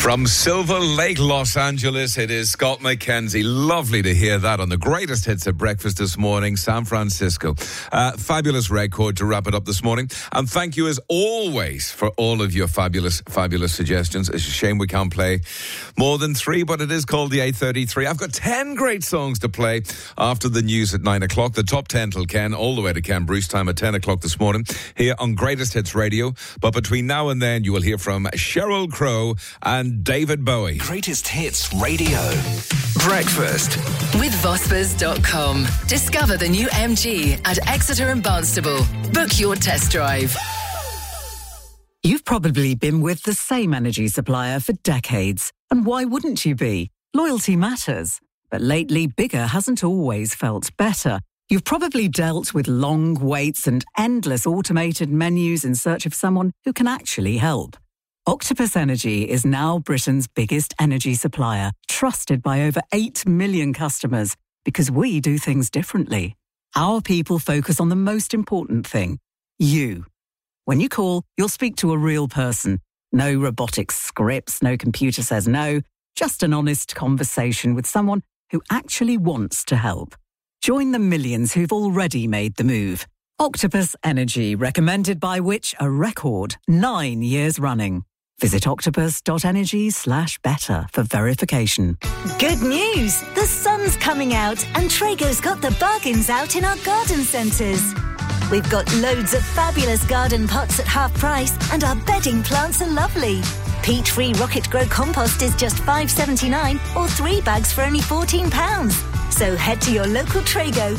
From Silver Lake, Los Angeles, it is Scott McKenzie. Lovely to hear that on the greatest hits at breakfast this morning, San Francisco. Fabulous record to wrap it up this morning. And thank you as always for all of your fabulous suggestions. It's a shame we can't play more than 3, but it is called the 8:33. I've got 10 great songs to play after the news at 9 o'clock. The top 10 till Ken, all the way to Ken Bruce time at 10 o'clock this morning here on Greatest Hits Radio. But between now and then, you will hear from Sheryl Crow and David Bowie. Greatest Hits Radio. Breakfast. With Vospers.com. Discover the new MG at Exeter and Barnstable. Book your test drive. You've probably been with the same energy supplier for decades. And why wouldn't you be? Loyalty matters. But lately, bigger hasn't always felt better. You've probably dealt with long waits and endless automated menus in search of someone who can actually help. Octopus Energy is now Britain's biggest energy supplier, trusted by over 8 million customers, because we do things differently. Our people focus on the most important thing, you. When you call, you'll speak to a real person. No robotic scripts, no computer says no, just an honest conversation with someone who actually wants to help. Join the millions who've already made the move. Octopus Energy, recommended by Which? A record 9 years running. Visit octopus.energy/better for verification. Good news! The sun's coming out and Traego's got the bargains out in our garden centres. We've got loads of fabulous garden pots at half price and our bedding plants are lovely. Peat-free Rocket Grow compost is just $5.79 or 3 bags for only £14. So head to your local Traego